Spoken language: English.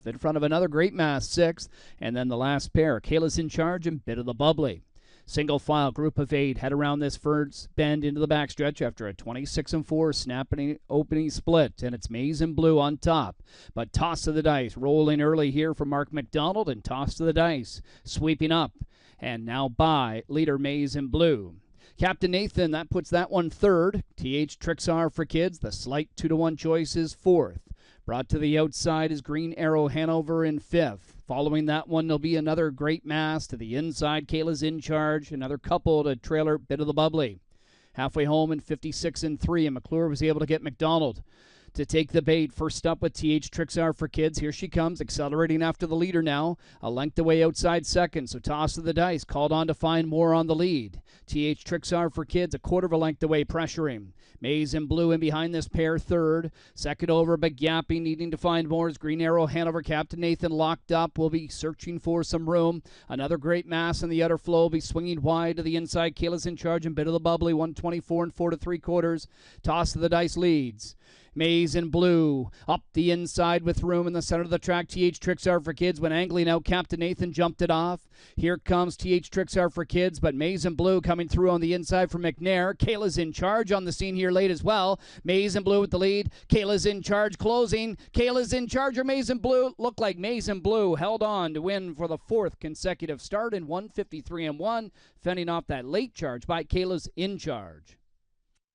in front of another Great Mass, 6th. And then the last pair, Kayla's In Charge and Bit of the Bubbly. Single file group of 8 head around this first bend into the backstretch after a 26-4 snapping opening split, and it's Maize and Blue on top. But toss to the dice, rolling early here for Mark McDonald, and toss to the dice, sweeping up, and now by leader Maize and Blue. Captain Nathan, that puts that one third. TH Trixar for Kids, the slight 2-1 choice is fourth. Brought to the outside is Green Arrow Hanover in fifth. Following that one, there'll be another Great Mass to the inside. Kayla's In Charge. Another couple to trailer Bit of the Bubbly. Halfway home in 56-3, and McClure was able to get McDonald to take the bait. First up with TH Trixar for Kids. Here she comes, accelerating after the leader now. A length away outside second, so toss of the dice. Called on to find more on the lead. TH Trixar for Kids, a quarter of a length away, pressuring. Maize and Blue in behind this pair, third. Second over, but gapping, needing to find more is Green Arrow Hanover. Captain Nathan locked up, will be searching for some room. Another Great Mass in the outer flow, will be swinging wide to the inside. Kayla's In Charge and Bit of the Bubbly, 124 and 4 3/4. Toss of the dice leads. Maize and Blue up the inside with room in the center of the track. TH Trixar for Kids when angling out. Captain Nathan jumped it off. Here comes TH Trixar for Kids, but Maize and Blue coming through on the inside from McNair. Kayla's In Charge on the scene here late as well. Maize and Blue with the lead. Kayla's In Charge closing. Kayla's In Charge or Maize and Blue? Looked like Maize and Blue held on to win for the fourth consecutive start in 153-1, fending off that late charge by Kayla's In Charge.